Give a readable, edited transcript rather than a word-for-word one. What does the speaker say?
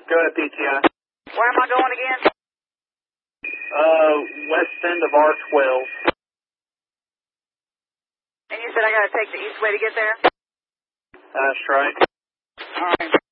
Go ahead, PTI. Where am I going again? West end of R12. And you said I got to take the east way to get there? That's right. All right.